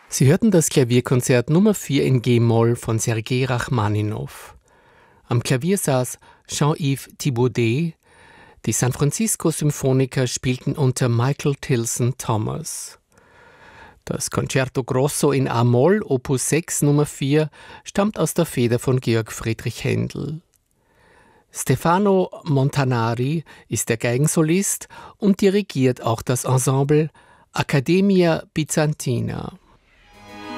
Sie hörten das Klavierkonzert Nummer 4 in G-Moll von Sergei Rachmaninow. Am Klavier saß Jean-Yves Thibaudet. Die San Francisco Symphoniker spielten unter Michael Tilson Thomas. Das Concerto Grosso in A-Moll, Opus 6 Nummer 4, stammt aus der Feder von Georg Friedrich Händel. Stefano Montanari ist der Geigensolist und dirigiert auch das Ensemble Accademia Bizantina.